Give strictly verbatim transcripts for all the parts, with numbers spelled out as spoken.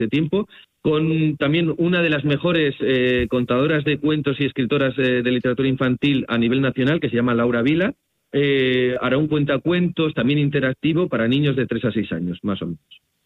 este tiempo, con también una de las mejores eh, contadoras de cuentos y escritoras eh, de literatura infantil a nivel nacional, que se llama Laura Vila. Eh, hará un cuentacuentos también interactivo para niños de tres a seis años, más o menos.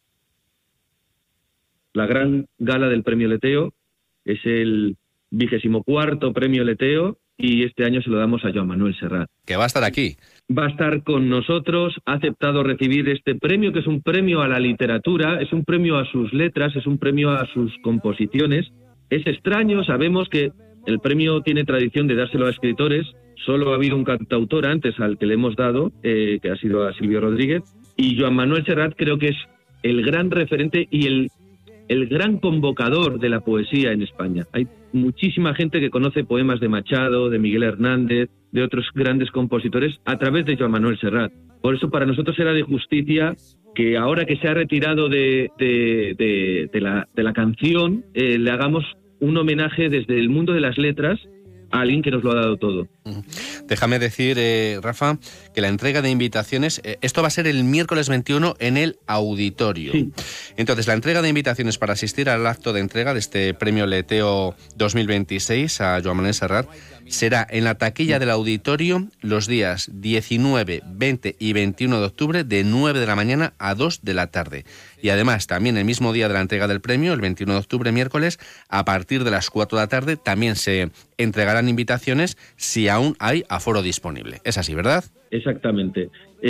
La gran gala del Premio Leteo es el vigésimo cuarto Premio Leteo y este año se lo damos a Joan Manuel Serrat. Que va a estar aquí. Va a estar con nosotros, ha aceptado recibir este premio, que es un premio a la literatura, es un premio a sus letras, es un premio a sus composiciones. Es extraño, sabemos que el premio tiene tradición de dárselo a escritores, solo ha habido un cantautor antes al que le hemos dado, eh, que ha sido a Silvio Rodríguez, y Joan Manuel Serrat creo que es el gran referente y el, el gran convocador de la poesía en España. Hay muchísima gente que conoce poemas de Machado, de Miguel Hernández, de otros grandes compositores a través de Joan Manuel Serrat. Por eso para nosotros era de justicia que ahora que se ha retirado de, de, de, de, la, de la canción, eh, le hagamos un homenaje desde el mundo de las letras a alguien que nos lo ha dado todo. Déjame decir, eh, Rafa, que la entrega de invitaciones, eh, esto va a ser el miércoles veintiuno en el auditorio. Sí. Entonces, la entrega de invitaciones para asistir al acto de entrega de este Premio Leteo dos mil veintiséis a Joan Manuel Serrat será en la taquilla del auditorio los días diecinueve, veinte y veintiuno de octubre de nueve de la mañana a dos de la tarde. Y además, también el mismo día de la entrega del premio, el veintiuno de octubre, miércoles, a partir de las cuatro de la tarde, también se entregarán invitaciones si aún hay aforo disponible. Es así, ¿verdad? Exactamente.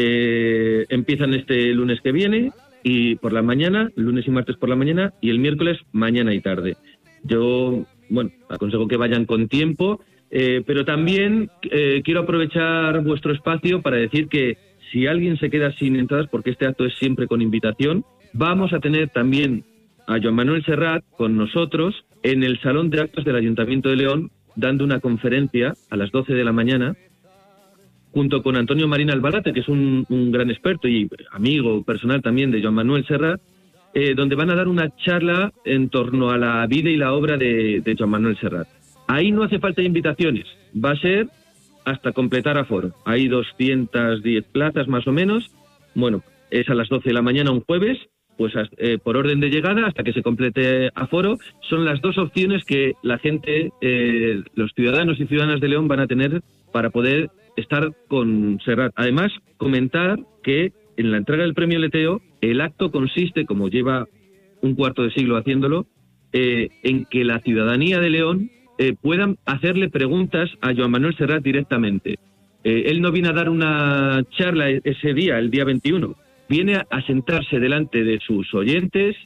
Eh, empiezan este lunes que viene y por la mañana, lunes y martes por la mañana, y el miércoles mañana y tarde. Yo, bueno, aconsejo que vayan con tiempo, eh, pero también eh, quiero aprovechar vuestro espacio para decir que si alguien se queda sin entradas, porque este acto es siempre con invitación, vamos a tener también a Joan Manuel Serrat con nosotros en el Salón de Actos del Ayuntamiento de León, dando una conferencia a las doce de la mañana, junto con Antonio Marín Albalate, que es un, un gran experto y amigo personal también de Joan Manuel Serrat, eh, donde van a dar una charla en torno a la vida y la obra de, de Joan Manuel Serrat. Ahí no hace falta invitaciones, va a ser hasta completar aforo. Hay doscientas diez plazas más o menos. Bueno, es a las doce de la mañana un jueves, pues eh, por orden de llegada hasta que se complete aforo. Son las dos opciones que la gente, eh, los ciudadanos y ciudadanas de León van a tener para poder estar con Serrat. Además, comentar que en la entrega del Premio Leteo el acto consiste, como lleva un cuarto de siglo haciéndolo, eh, en que la ciudadanía de León eh, puedan hacerle preguntas a Joan Manuel Serrat directamente. Eh, él no viene a dar una charla ese día, el día veintiuno, viene a sentarse delante de sus oyentes,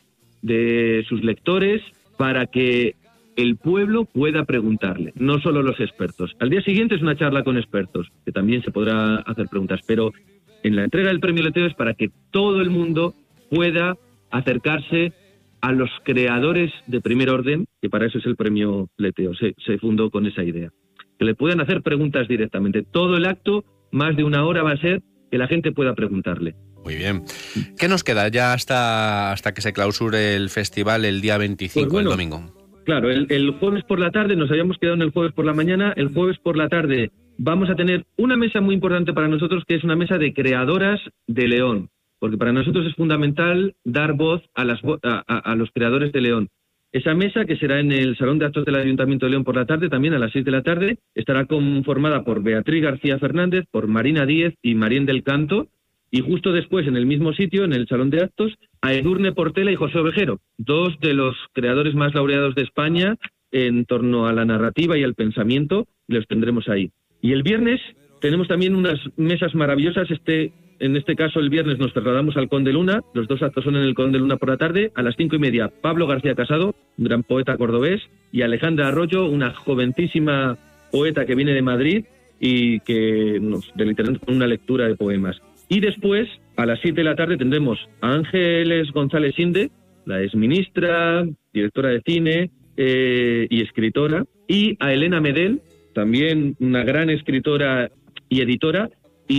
de sus lectores, para que el pueblo pueda preguntarle, no solo los expertos. Al día siguiente es una charla con expertos, que también se podrá hacer preguntas, pero en la entrega del Premio Leteo es para que todo el mundo pueda acercarse a los creadores de primer orden, que para eso es el Premio Leteo, se, se fundó con esa idea. Que le puedan hacer preguntas directamente. Todo el acto, más de una hora, va a ser que la gente pueda preguntarle. Muy bien. ¿Qué nos queda ya hasta, hasta que se clausure el festival el día veinticinco, pues bueno, el domingo? Claro, el, el jueves por la tarde, nos habíamos quedado en el jueves por la mañana, el jueves por la tarde vamos a tener una mesa muy importante para nosotros, que es una mesa de creadoras de León, porque para nosotros es fundamental dar voz a, las, a, a, a los creadores de León. Esa mesa, que será en el Salón de Actos del Ayuntamiento de León por la tarde, también a las seis de la tarde, estará conformada por Beatriz García Fernández, por Marina Díez y Marien del Canto, y justo después, en el mismo sitio, en el Salón de Actos, a Edurne Portela y José Ovejero, dos de los creadores más laureados de España en torno a la narrativa y al pensamiento, los tendremos ahí. Y el viernes tenemos también unas mesas maravillosas. Este, en este caso, el viernes nos trasladamos al Conde Luna. Los dos actos son en el Conde Luna por la tarde. A las cinco y media, Pablo García Casado, un gran poeta cordobés, y Alejandra Arroyo, una jovencísima poeta que viene de Madrid y que nos deleitará con una lectura de poemas. Y después, a las siete de la tarde, tendremos a Ángeles González Inde, la exministra, directora de cine eh, y escritora, y a Elena Medel, también una gran escritora y editora.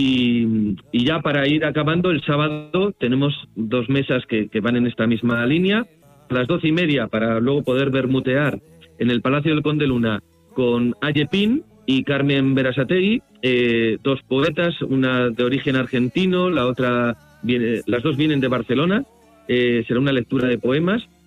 Y, y ya para ir acabando, el sábado tenemos dos mesas que, que van en esta misma línea. A las doce y media, para luego poder bermutear en el Palacio del Conde Luna con Aye Pin y Carmen Berasategui, eh, dos poetas, una de origen argentino, la otra viene, las dos vienen de Barcelona. Eh, será una lectura de poemas